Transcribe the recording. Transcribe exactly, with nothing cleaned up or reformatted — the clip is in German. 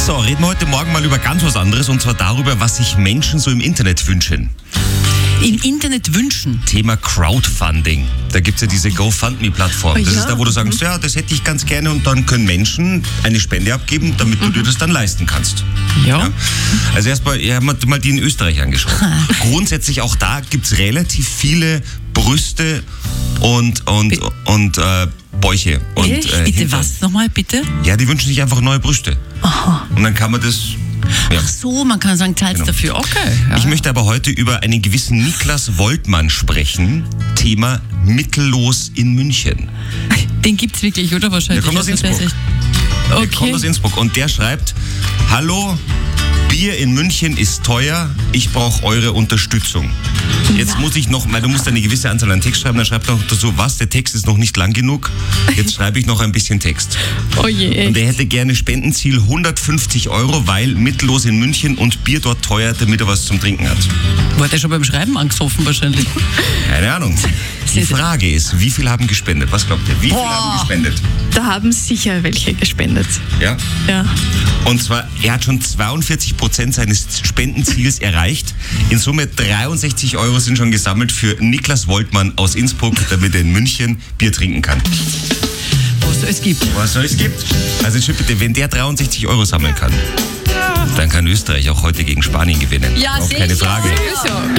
So, reden wir heute Morgen mal über ganz was anderes, und zwar darüber, was sich Menschen so im Internet wünschen. Im Internet wünschen? Thema Crowdfunding. Da gibt es ja diese GoFundMe-Plattform. Oh, das ja. ist da, wo du sagst, ja, das hätte ich ganz gerne, und dann können Menschen eine Spende abgeben, damit du Mhm. dir das dann leisten kannst. Ja. Ja. Also erstmal, ich habe mir mal die in Österreich angeschaut. Grundsätzlich auch da gibt es relativ viele Brüste und, und, Bi- und äh, Bäuche. Und, Echt? äh, Bitte Hintern. was nochmal, bitte? Ja, die wünschen sich einfach neue Brüste. Aha. Und dann kann man das... Ja. Ach so, man kann sagen, teils Genau. dafür. Okay. Ja. Ich möchte aber heute über einen gewissen Niklas Woltmann sprechen. Thema mittellos in München. Den gibt's wirklich, oder wahrscheinlich? Der kommt aus Also, der ist Innsbruck. echt- Der Okay. kommt aus Innsbruck und der schreibt: Hallo, Bier in München ist teuer, ich brauche eure Unterstützung. Jetzt muss ich noch, weil du musst eine gewisse Anzahl an Text schreiben, dann schreibt er noch dazu, was, der Text ist noch nicht lang genug, jetzt schreibe ich noch ein bisschen Text. Oh je. Und er hätte gerne Spendenziel hundertfünfzig Euro, weil mittellos in München und Bier dort teuer, damit er was zum Trinken hat. War der schon beim Schreiben angesoffen wahrscheinlich? Keine Ahnung. Die Frage ist, wie viel haben gespendet? Was glaubt ihr? Wie viel Boah. haben gespendet? Da haben sicher welche gespendet. Ja? Ja. Und zwar, er hat schon zweiundvierzig Prozent seines Spendenziels erreicht. In Summe dreiundsechzig Euro sind schon gesammelt für Niklas Woltmann aus Innsbruck, damit er in München Bier trinken kann. Was es gibt. Was soll es gibt? Also schon bitte, wenn der dreiundsechzig Euro sammeln kann, dann kann Österreich auch heute gegen Spanien gewinnen. Ja, Auch sicher. keine Frage. Sicher.